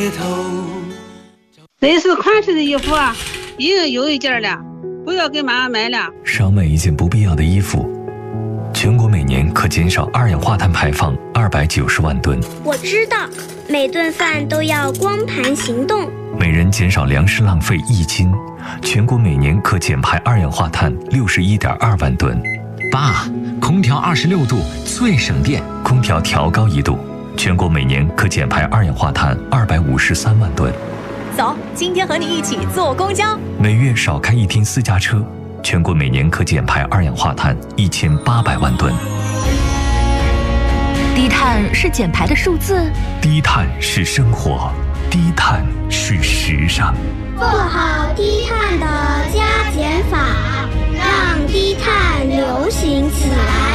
这是款式的衣服啊，已经有一件了，不要给妈妈买了。 少买一件不必要的衣服。全国每年可减少二氧化碳排放290万吨。 我知道，每顿饭都要光盘行动。 每人减少粮食浪费1斤，全国每年可减排二氧化碳61.2万吨。 爸，空调26度最省电， 空调调高1度，全国每年可减排二氧化碳253万吨。 走，今天和你一起坐公交。 每月少开1天私家车，全国每年可减排二氧化碳1800万吨。 低碳是减排的数字， 低碳是生活，低碳是时尚。 做好低碳的加减法，让低碳流行起来。